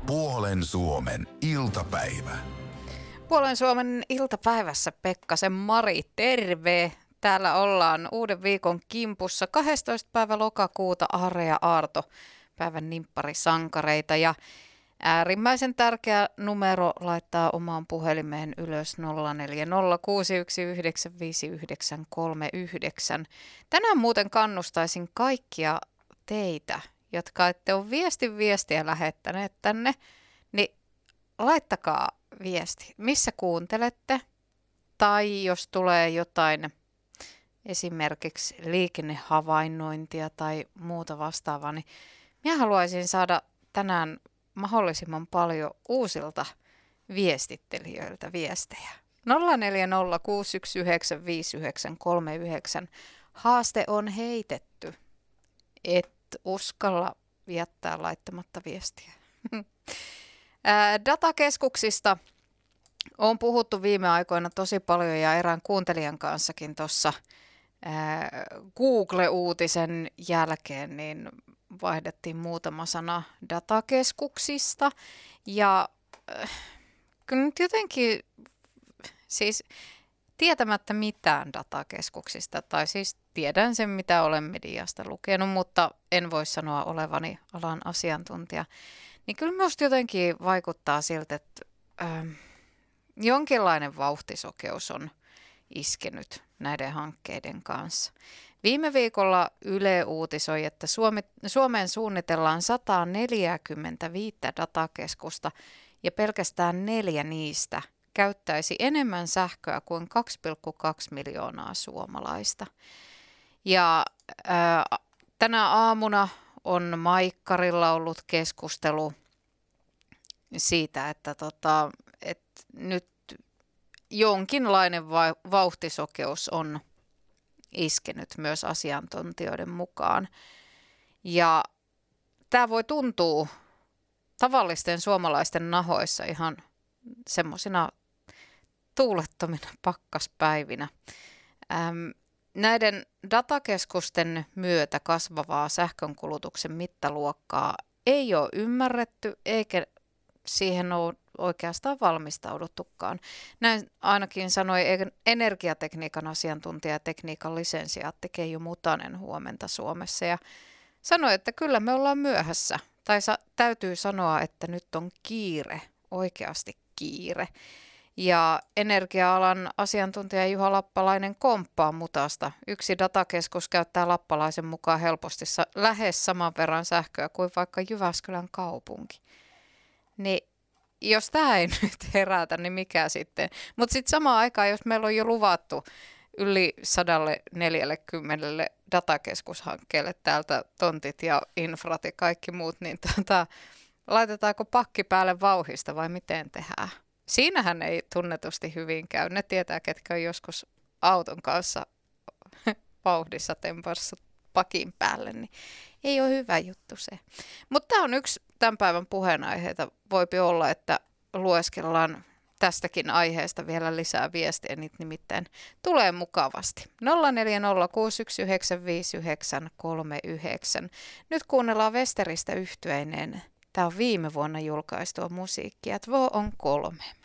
Puolen Suomen iltapäivä. Puolen Suomen iltapäivässä Pekkasen Mari, terve! Täällä ollaan uuden viikon kimpussa 12. päivä lokakuuta, Aare ja Aarto, päivän nimpparisankareita. Ja äärimmäisen tärkeä numero laittaa omaan puhelimeen ylös 0406195939. Tänään muuten kannustaisin kaikkia teitä, jotka ette ole viestiä lähettäneet tänne, niin laittakaa viesti, missä kuuntelette, tai jos tulee jotain esimerkiksi liikennehavainnointia tai muuta vastaavaa, niin minä haluaisin saada tänään mahdollisimman paljon uusilta viestittelijöiltä viestejä. 0406195939. Haaste on heitetty. Et uskalla jättää laittamatta viestiä. Datakeskuksista on puhuttu viime aikoina tosi paljon ja erään kuuntelijan kanssakin tuossa Google-uutisen jälkeen niin vaihdettiin muutama sana datakeskuksista ja kyllä nyt jotenkin siis tietämättä mitään datakeskuksista, tai siis tiedän sen mitä olen mediasta lukenut, mutta en voi sanoa olevani alan asiantuntija, niin kyllä minusta jotenkin vaikuttaa siltä, että jonkinlainen vauhtisokeus on iskenyt näiden hankkeiden kanssa. Viime viikolla Yle uutisoi, että Suomeen suunnitellaan 145 datakeskusta ja pelkästään 4 niistä käyttäisi enemmän sähköä kuin 2,2 miljoonaa suomalaista. Ja tänä aamuna on Maikkarilla ollut keskustelu siitä, että nyt jonkinlainen vauhtisokeus on iskenyt myös asiantuntijoiden mukaan. Ja tämä voi tuntua tavallisten suomalaisten nahoissa ihan semmoisina tuulettomina pakkaspäivinä. Näiden datakeskusten myötä kasvavaa sähkönkulutuksen mittaluokkaa ei ole ymmärretty eikä siihen ole oikeastaan valmistauduttukaan. Näin ainakin sanoi energiatekniikan asiantuntija ja tekniikan lisensiaatti Keijo Mutanen huomenta Suomessa ja sanoi, että kyllä me ollaan myöhässä. Tai täytyy sanoa, että nyt on kiire, oikeasti kiire. Ja energia-alan asiantuntija Juha Lappalainen komppaa Mutasta. Yksi datakeskus käyttää Lappalaisen mukaan helposti lähes saman verran sähköä kuin vaikka Jyväskylän kaupunki. Niin jos tämä ei nyt herätä, niin mikä sitten? Mutta sitten samaan aikaan, jos meillä on jo luvattu yli 140 datakeskushankkeelle täältä tontit ja infrat ja kaikki muut, niin laitetaanko pakki päälle vauhista vai miten tehdään? Siinähän ei tunnetusti hyvin käy. Ne tietää, ketkä on joskus auton kanssa vauhdissa tempassut pakin päälle, niin ei ole hyvä juttu se. Mutta tämä on yksi tämän päivän puheenaiheita. Voipi olla, että lueskellaan tästäkin aiheesta vielä lisää viestiä, niitä nimittäin tulee mukavasti. 0406195939. Nyt kuunnellaan Westeristä yhtyeineen. Tämä on viime vuonna julkaistua musiikkia. Två on 3.